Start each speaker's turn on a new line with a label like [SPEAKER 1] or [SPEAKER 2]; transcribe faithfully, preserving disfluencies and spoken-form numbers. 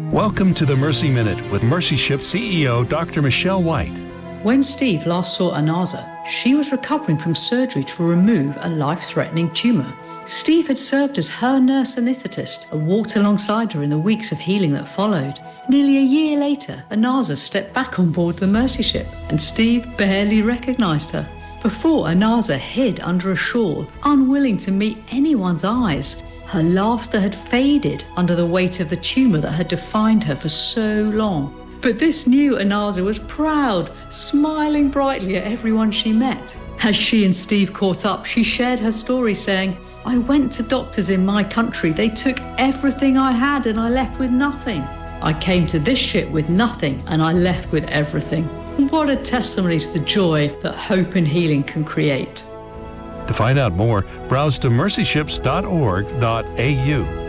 [SPEAKER 1] Welcome to the Mercy Minute with Mercy Ship C E O Doctor Michelle White.
[SPEAKER 2] When Steve last saw Anaza, she was recovering from surgery to remove a life-threatening tumour. Steve had served as her nurse anaesthetist and walked alongside her in the weeks of healing that followed. Nearly a year later, Anaza stepped back on board the Mercy Ship, and Steve barely recognised her. Before, Anaza hid under a shawl, unwilling to meet anyone's eyes. Her laughter had faded under the weight of the tumour that had defined her for so long. But this new Anaza was proud, smiling brightly at everyone she met. As she and Steve caught up, she shared her story saying, "I went to doctors in my country. They took everything I had and I left with nothing. I came to this ship with nothing and I left with everything." What a testimony to the joy that hope and healing can create.
[SPEAKER 1] To find out more, browse to mercy ships dot org dot a u.